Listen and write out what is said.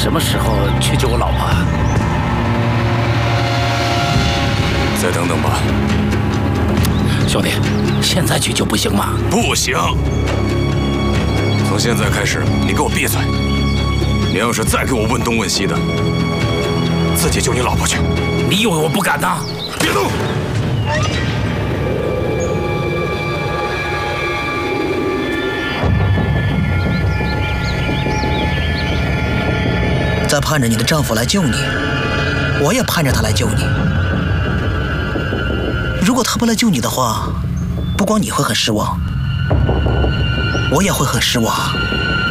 什么时候去救我老婆啊？ 再等等吧。 兄弟，现在去救不行吗？ 不行！从现在开始，你给我闭嘴！你要是再给我问东问西的，自己救你老婆去。 你以为我不敢呐？ 别动！ 在盼着你的丈夫来救你，我也盼着他来救你。如果他不来救你的话，不光你会很失望，我也会很失望。